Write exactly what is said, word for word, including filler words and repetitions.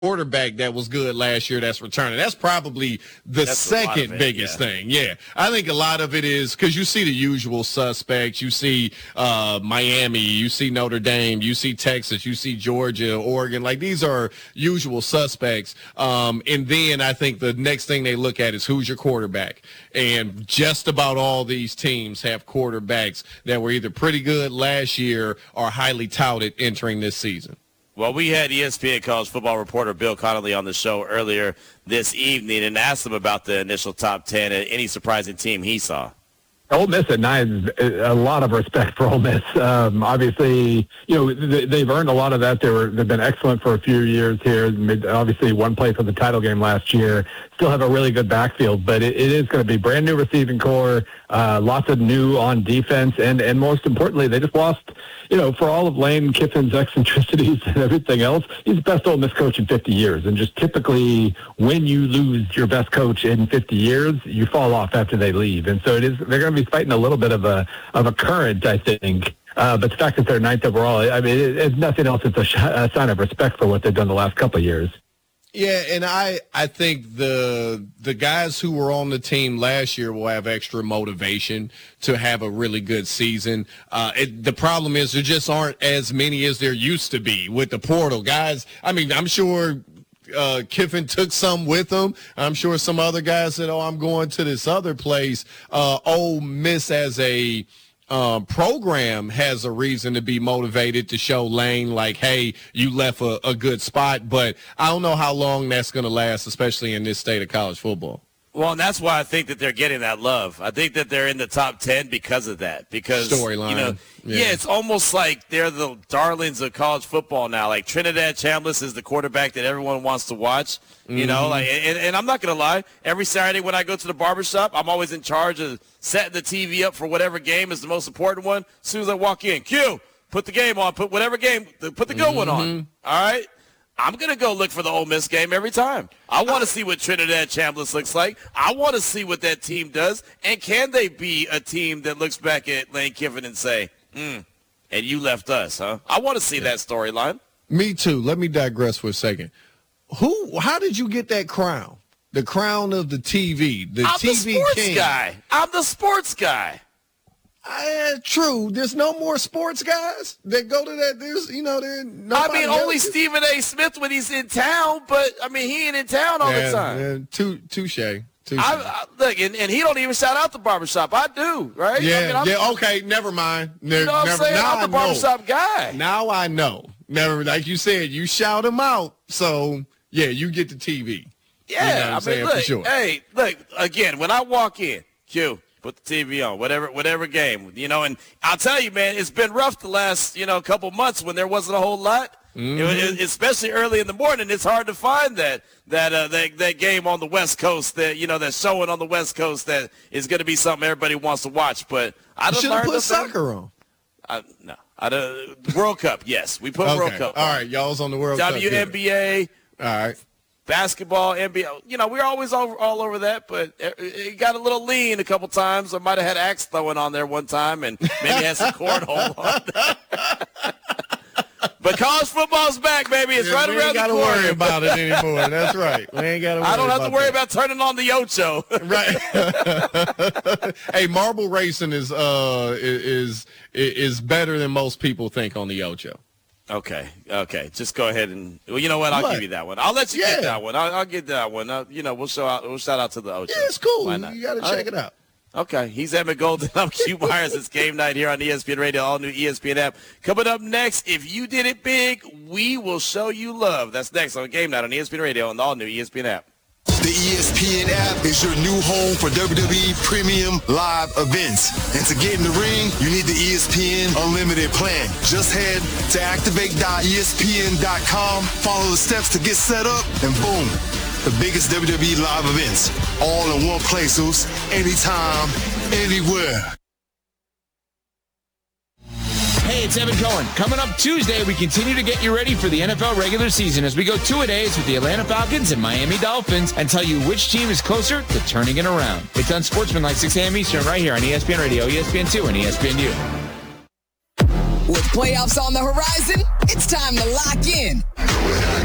quarterback that was good last year that's returning. That's probably the that's second it, biggest yeah. thing. Yeah. I think a lot of it is because you see the usual suspects. You see uh, Miami, you see Notre Dame, you see Texas, you see Georgia, Oregon. Like, these are usual suspects. Um, and then I think the next thing they look at is who's your quarterback. And just about all these teams have quarterbacks that were either pretty good last year or highly touted entering this season. Well, we had E S P N college football reporter Bill Connolly on the show earlier this evening and asked him about the initial top ten and any surprising team he saw. Ole Miss at nine is a lot of respect for Ole Miss. Um, obviously, you know, they've earned a lot of that. They were, they've been excellent for a few years here. Obviously, one play for the title game last year. Still have a really good backfield, but it, it is going to be brand new receiving core, uh, lots of new on defense, and, and most importantly, they just lost, you know, for all of Lane Kiffin's eccentricities and everything else, he's the best Ole Miss coach in fifty years. And just typically, when you lose your best coach in fifty years, you fall off after they leave. And so it is, they're going to be fighting a little bit of a of a current, I think. Uh, but the fact that they're ninth overall, I mean, it, it's nothing else. It's a, sh- a sign of respect for what they've done the last couple of years. Yeah, and I, I think the the guys who were on the team last year will have extra motivation to have a really good season. Uh, it, the problem is there just aren't as many as there used to be with the portal. Guys, I mean, I'm sure uh, Kiffin took some with him. I'm sure some other guys said, oh, I'm going to this other place. Uh, Ole Miss as a Um, program has a reason to be motivated to show Lane, like, hey, you left a, a good spot. But I don't know how long that's going to last, especially in this state of college football. Well, and that's why I think that they're getting that love. I think that they're in the top ten because of that. Because, storyline. You know, yeah. yeah, it's almost like they're the darlings of college football now. Like Trinidad Chambliss is the quarterback that everyone wants to watch. You mm-hmm. know, like, and, and I'm not going to lie. Every Saturday when I go to the barbershop, I'm always in charge of setting the T V up for whatever game is the most important one. As soon as I walk in, Q, put the game on. Put whatever game, put the good mm-hmm. one on. All right? I'm going to go look for the Ole Miss game every time. I want to see what Trinidad Chambliss looks like. I want to see what that team does. And can they be a team that looks back at Lane Kiffin and say, hmm, and you left us, huh? I want to see yeah. that storyline. Me too. Let me digress for a second. Who? How did you get that crown? The crown of the T V. The I'm T V the sports king. guy. I'm the sports guy. Uh, true. There's no more sports guys that go to that. There's, you know, there. I mean, only else. Stephen A. Smith when he's in town, but I mean, he ain't in town all yeah, the time. Yeah, tou- touche. Touche. I, I, look, and, and he don't even shout out the barbershop. I do, right? Yeah, I mean, yeah. Okay, never mind. Ne- you know what never, I'm saying? now I'm the I barbershop know. guy. Now I know. Never, like you said, you shout him out. So yeah, you get the T V. Yeah, you know what I'm I saying, mean, look, for sure. Hey, look, again, when I walk in, Q, put the T V on, whatever whatever game, you know, and I'll tell you, man, it's been rough the last, you know, couple months when there wasn't a whole lot. Mm-hmm. You know, it, especially early in the morning, it's hard to find that that, uh, that that game on the West Coast, that, you know, that's showing on the West Coast that is going to be something everybody wants to watch. But I should have put soccer on. I, no, I don't, World Cup, yes, we put okay. World Cup. All on. right, y'all's on the World W N B A, Cup. All right. Basketball, N B A, you know, we're always over, all over that, but it, it got a little lean a couple times. I might have had axe throwing on there one time and maybe had some cornhole on there. But college football's back, baby. It's yeah, right around the corner. We ain't got to worry about it anymore. That's right. We ain't got to worry I don't have about to worry that. about turning on the Ocho. Right. Hey, marble racing is uh is is better than most people think on the Ocho. Okay, okay. Just go ahead and well, you know what? I'll what? give you that one. I'll let you yeah. get that one. I'll, I'll get that one. Uh, you know, we'll show out. We'll shout out to the Ocho. Yeah, it's cool. Why not? You got to check right. it out. Okay, he's Emmett Golden. I'm Q Myers. It's game night here on E S P N Radio, all new E S P N app. Coming up next, if you did it big, we will show you love. That's next on game night on E S P N Radio on the all new E S P N app. The E S P N app is your new home for W W E Premium Live events. And to get in the ring, you need the E S P N Unlimited plan. Just head to activate dot E S P N dot com, follow the steps to get set up, and boom, the biggest W W E live events, all in one place, Zeus, anytime, anywhere. Hey, it's Evan Cohen. Coming up Tuesday, we continue to get you ready for the N F L regular season as we go two-a-days with the Atlanta Falcons and Miami Dolphins and tell you which team is closer to turning it around. It's on Sportsman like six a.m. Eastern right here on E S P N Radio, E S P N two, and E S P N U. With playoffs on the horizon, it's time to lock in.